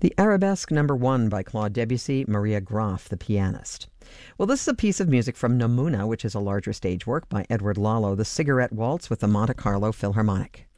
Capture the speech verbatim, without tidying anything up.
The Arabesque Number One by Claude Debussy, Maria Graf, the pianist. Well, this is a piece of music from Namuna, which is a larger stage work by Edward Lalo, the Cigarette Waltz with the Monte Carlo Philharmonic.